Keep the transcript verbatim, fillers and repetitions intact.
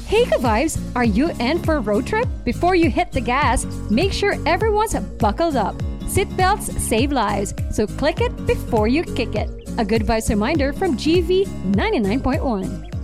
Hey Good Vibes, are you in for a road trip? Before you hit the gas, make sure everyone's buckled up. Seatbelts save lives, so click it before you kick it. A Good Vibes reminder from G V ninety-nine point one.